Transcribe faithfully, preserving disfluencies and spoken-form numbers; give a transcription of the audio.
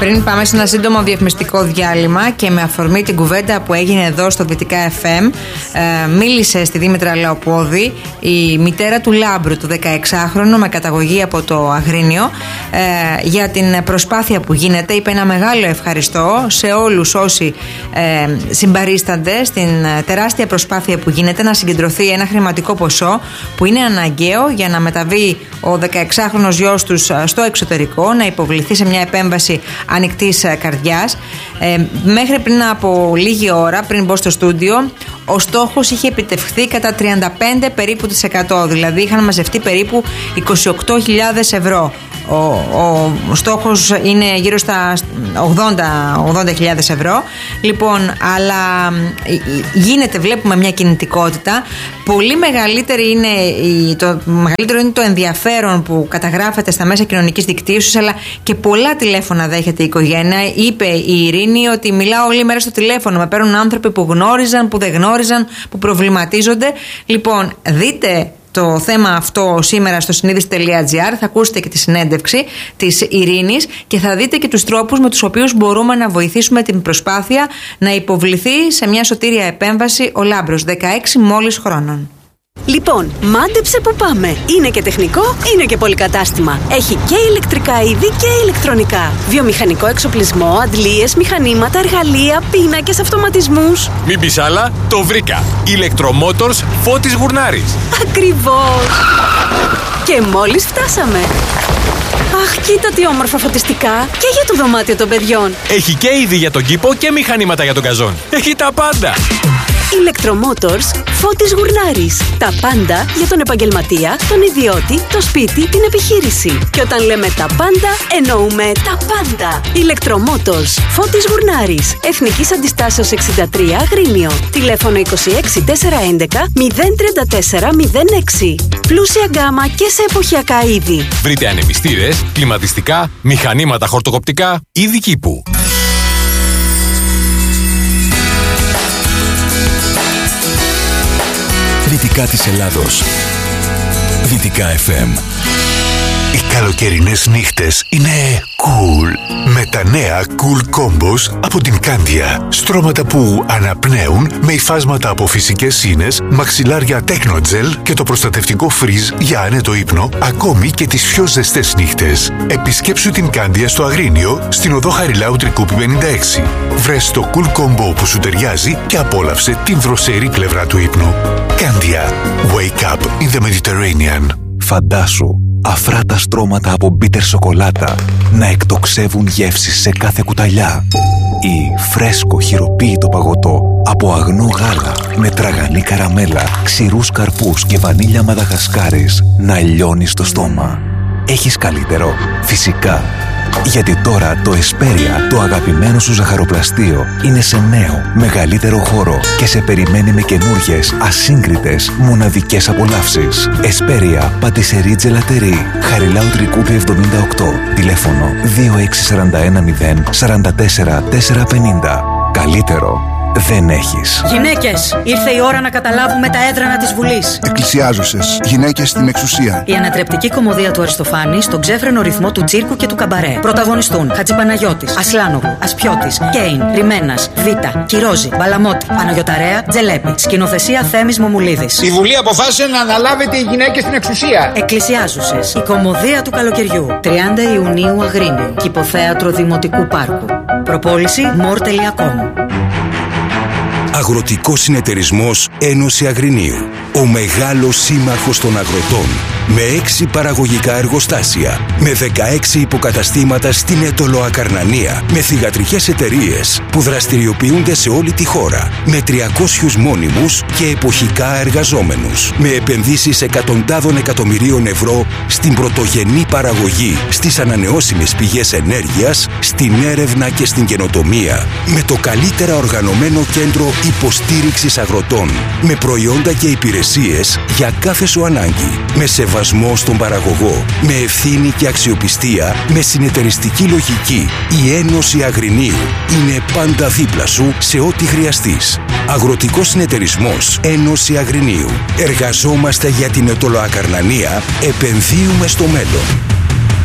Πριν πάμε σε ένα σύντομο διαφημιστικό διάλειμμα και με αφορμή την κουβέντα που έγινε εδώ στο Βυτικά εφ εμ, ε, μίλησε στη Δήμητρα Λεοπόδη η μητέρα του Λάμπρου, του δεκαεξάχρονου με καταγωγή από το Αγρίνιο, ε, για την προσπάθεια που γίνεται. Είπε ένα μεγάλο ευχαριστώ σε όλους όσοι ε, συμπαρίστανται στην τεράστια προσπάθεια που γίνεται να συγκεντρωθεί ένα χρηματικό ποσό που είναι αναγκαίο για να μεταβεί ο δεκαεξάχρονος γιος τους στο εξωτερικό, να υποβληθεί σε μια επέμβαση ανοιχτής καρδιάς. Ε, μέχρι πριν από λίγη ώρα, πριν μπω στο στούντιο, ο στόχος είχε επιτευχθεί κατά τριάντα πέντε περίπου της εκατό, δηλαδή είχαν μαζευτεί περίπου είκοσι οκτώ χιλιάδες ευρώ. Ο, ο, ο στόχος είναι γύρω στα ογδόντα χιλιάδες ευρώ. Λοιπόν, αλλά γίνεται, βλέπουμε μια κινητικότητα. Πολύ μεγαλύτερη είναι το, μεγαλύτερο είναι το ενδιαφέρον που καταγράφεται στα μέσα κοινωνικής δικτύωσης, αλλά και πολλά τηλέφωνα δέχεται η οικογένεια. Είπε η Ειρήνη ότι μιλάω όλη μέρα στο τηλέφωνο, με παίρνουν άνθρωποι που γνώριζαν, που δεν γνώριζαν, που προβληματίζονται. Λοιπόν, δείτε το θέμα αυτό σήμερα στο συνείδηση τελεία τζι άρ, θα ακούσετε και τη συνέντευξη της Ειρήνης και θα δείτε και τους τρόπους με τους οποίους μπορούμε να βοηθήσουμε την προσπάθεια να υποβληθεί σε μια σωτήρια επέμβαση ο Λάμπρος, δεκαέξι μόλις χρόνων. Λοιπόν, μάντεψε που πάμε. Είναι και τεχνικό, είναι και πολυκατάστημα. Έχει και ηλεκτρικά είδη και ηλεκτρονικά. Βιομηχανικό εξοπλισμό, αντλίες, μηχανήματα, εργαλεία, πίνακες, αυτοματισμούς. Μην πεις άλλα, το βρήκα. Ηλεκτρομότορς Φώτης Γουρνάρης. Ακριβώς. Και μόλις φτάσαμε. Αχ, κοίτα τι όμορφα φωτιστικά. Και για το δωμάτιο των παιδιών. Έχει και είδη για τον κήπο και μηχανήματα για τον καζόν. Έχει τα πάντα. Ηλεκτρομότορς Φώτης Γουρνάρης. Τα πάντα για τον επαγγελματία, τον ιδιώτη, το σπίτι, την επιχείρηση. Και όταν λέμε τα πάντα, εννοούμε τα πάντα. Ηλεκτρομότορς Φώτης Γουρνάρης. Εθνικής Αντιστάσεως εξήντα τρία Αγρίνιο. Τηλέφωνο είκοσι έξι τετρακόσια έντεκα μηδέν τριάντα τέσσερα μηδέν έξι. Πλούσια γκάμα και σε εποχιακά είδη. Βρείτε ανεμιστήρες, κλιματιστικά, μηχανήματα χορτοκοπτικά, είδη κήπου. Δυτικά της Ελλάδος. Δυτικά εφ εμ. Οι καλοκαιρινές νύχτες είναι cool με τα νέα Cool Combos από την Candia. Στρώματα που αναπνέουν με υφάσματα από φυσικές ίνες, μαξιλάρια Technogel και το προστατευτικό φριζ για άνετο ύπνο, ακόμη και τις πιο ζεστές νύχτες. Επισκέψου την Candia στο Αγρίνιο, στην οδό Χαριλάου Τρικούπη πενήντα έξι. Βρες το Cool Combo που σου ταιριάζει και απόλαυσε την δροσερή πλευρά του ύπνου. Candia. Wake up in the Mediterranean. Φαντάσου αφράτα στρώματα από μπίτερ σοκολάτα να εκτοξεύουν γεύσεις σε κάθε κουταλιά, ή φρέσκο χειροποίητο παγωτό από αγνό γάλα με τραγανή καραμέλα, ξηρούς καρπούς και βανίλια μαδαγασκάρης να λιώνει στο στόμα. Έχεις καλύτερο? Φυσικά. Γιατί τώρα το Εσπέρια, το αγαπημένο σου ζαχαροπλαστείο, είναι σε νέο, μεγαλύτερο χώρο και σε περιμένει με καινούργιες, ασύγκριτες, μοναδικές απολαύσεις. Εσπέρια, πατησερί τζελατερί, Χαριλάου Τρικούπη εβδομήντα οκτώ, τηλέφωνο δύο έξι τέσσερα ένα μηδέν τέσσερα τέσσερα τέσσερα πενήντα. Καλύτερο δεν έχεις. Γυναίκες, ήρθε η ώρα να καταλάβουμε τα έδρανα της Βουλής. Εκκλησιάζωσες, γυναίκες στην εξουσία. Η ανατρεπτική κωμωδία του Αριστοφάνη στον ξέφρενο ρυθμό του τσίρκου και του καμπαρέ. Πρωταγωνιστούν Χατζηπαναγιώτης, Ασλάνογλου, Ασπιώτης, Κέιν, Ρημένας, Βίτα, Κυρόζη, Μπαλαμότη, Παναγιωταρέα, Τζελέπη. Σκηνοθεσία Θέμης Μομουλίδης. Η Βουλή αποφάσισε να αναλάβετε οι γυναίκες στην εξουσία. Εκκλησιάζωσες, η κωμωδία του καλοκαιριού. τριάντα Ιουνίου Αγρίνιο, Κηποθέατρο Δημοτικού Πάρκου. Προπόληση μορ τελεία κομ. Αγροτικός Συνεταιρισμός Ένωση Αγρινίου. Ο μεγάλος σύμμαχος των αγροτών. Με έξι παραγωγικά εργοστάσια. Με δεκαέξι υποκαταστήματα στην Ετωλοακαρνανία. Με θυγατρικές εταιρείες που δραστηριοποιούνται σε όλη τη χώρα. Με τριακόσιους μόνιμους και εποχικά εργαζόμενους. Με επενδύσεις εκατοντάδων εκατομμυρίων ευρώ στην πρωτογενή παραγωγή, στις ανανεώσιμες πηγές ενέργειας, στην έρευνα και στην καινοτομία. Με το καλύτερα οργανωμένο κέντρο υποστήριξης αγροτών. Με προϊόντα και υπηρεσίες για κάθε σου ανάγκη. Με σεβασμό στον παραγωγό. Με ευθύνη και αξιοπιστία. Με συνεταιριστική λογική. Η Ένωση Αγρινίου είναι πάντα δίπλα σου σε ό,τι χρειαστείς. Αγροτικός Συνεταιρισμός Ένωση Αγρινίου. Εργαζόμαστε για την Ετωλοακαρνανία. Επενδύουμε στο μέλλον.